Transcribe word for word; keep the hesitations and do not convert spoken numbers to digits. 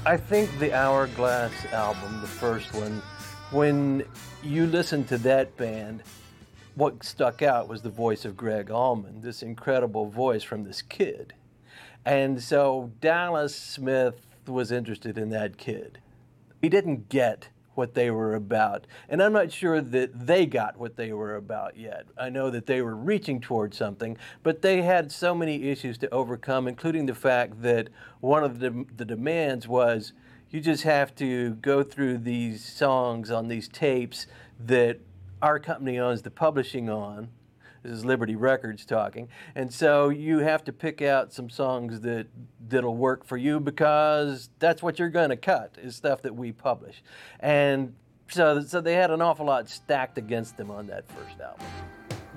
I think the Hourglass album, the first one, when you listen to that band, what stuck out was the voice of Greg Allman, this incredible voice from this kid. And so Dallas Smith was interested in that kid. He didn't get what they were about, and I'm not sure that they got what they were about yet. I know that they were reaching towards something, but they had so many issues to overcome, including the fact that one of the, the demands was you just have to go through these songs on these tapes that our company owns the publishing on. This is Liberty Records talking. And so you have to pick out some songs that, that'll work for you because that's what you're going to cut, is stuff that we publish. And so, so they had an awful lot stacked against them on that first album.